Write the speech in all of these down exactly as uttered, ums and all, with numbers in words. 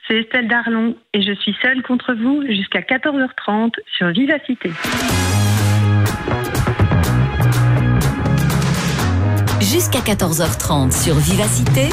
c'est Estelle Darlon et je suis seule contre vous jusqu'à quatorze heures trente sur Vivacité. Jusqu'à quatorze heures trente sur Vivacité,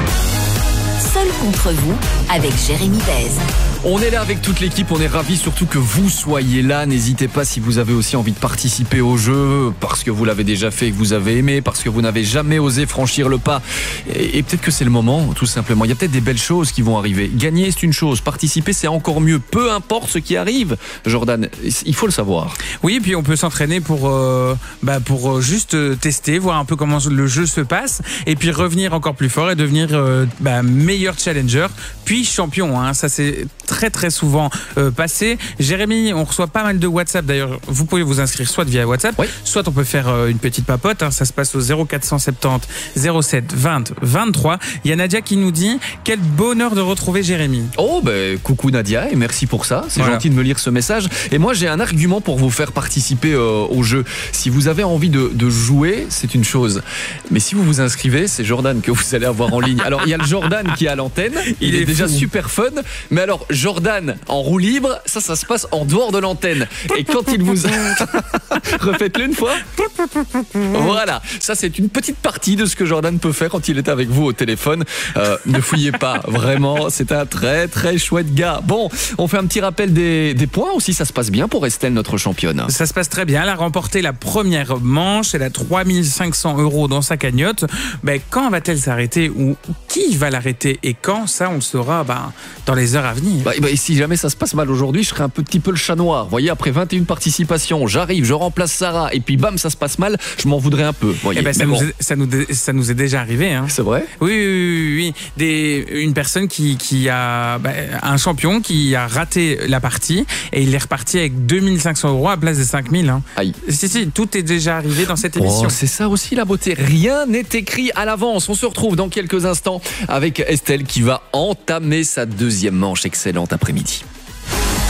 seul contre vous avec Jérémy Bèze. On est là avec toute l'équipe, on est ravis surtout que vous soyez là. N'hésitez pas si vous avez aussi envie de participer au jeu, parce que vous l'avez déjà fait et que vous avez aimé, parce que vous n'avez jamais osé franchir le pas. Et, et peut-être que c'est le moment, tout simplement. Il y a peut-être des belles choses qui vont arriver. Gagner, c'est une chose. Participer, c'est encore mieux. Peu importe ce qui arrive, Jordan, il faut le savoir. Oui, et puis on peut s'entraîner pour, euh, bah pour juste tester, voir un peu comment le jeu se passe, et puis revenir encore plus fort et devenir euh, bah, meilleur challenger, puis champion. Hein. Ça, c'est très très souvent euh, passé. Jérémy, on reçoit pas mal de WhatsApp d'ailleurs. Vous pouvez vous inscrire soit via WhatsApp, oui. soit on peut faire euh, une petite papote. Hein. Ça se passe au zéro quatre cent soixante-dix zéro sept vingt vingt-trois. Il y a Nadia qui nous dit quel bonheur de retrouver Jérémy. Oh ben coucou Nadia et merci pour ça. C'est voilà. gentil de me lire ce message. Et moi j'ai un argument pour vous faire participer euh, au jeu. Si vous avez envie de, de jouer, c'est une chose. Mais si vous vous inscrivez, c'est Jordan que vous allez avoir en ligne. Alors il y a le Jordan qui est à l'antenne. Il, il est, est déjà super fun. Mais alors Jordan en roue libre, ça, ça se passe en dehors de l'antenne. Et quand il vous... Refaites-le une fois. Voilà, ça c'est une petite partie de ce que Jordan peut faire quand il est avec vous au téléphone. Euh, ne fouillez pas, vraiment, c'est un très très chouette gars. Bon, on fait un petit rappel des, des points aussi, ça se passe bien pour Estelle, notre championne. Ça se passe très bien, elle a remporté la première manche, elle a trois mille cinq cents euros dans sa cagnotte. Ben, quand va-t-elle s'arrêter ou qui va l'arrêter et quand, ça on le saura ben, dans les heures à venir. Bah, bah, si jamais ça se passe mal aujourd'hui, je serai un petit peu le chat noir. Vous voyez, après vingt et une participations, j'arrive, je remplace Sarah et puis bam, ça se passe mal, je m'en voudrais un peu. Voyez. Eh ben, ça, bon. nous est, ça, nous, ça nous est déjà arrivé. Hein. C'est vrai ? Oui, oui, oui. oui. Des, une personne qui, qui a bah, un champion qui a raté la partie et il est reparti avec deux mille cinq cents euros à place des cinq mille. Hein. Aïe. Si, si, tout est déjà arrivé dans cette émission. Oh, c'est ça aussi la beauté. Rien n'est écrit à l'avance. On se retrouve dans quelques instants avec Estelle qui va entamer sa deuxième manche. Excellente après-midi.